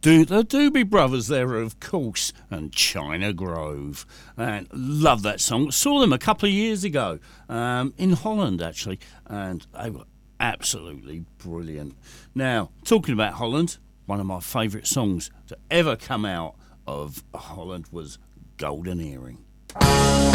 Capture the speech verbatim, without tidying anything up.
Do the Doobie Brothers there, of course, and China Grove. And love that song. Saw them a couple of years ago um, in Holland, actually, and they were absolutely brilliant. Now, talking about Holland, one of my favourite songs to ever come out of Holland was Golden Earring.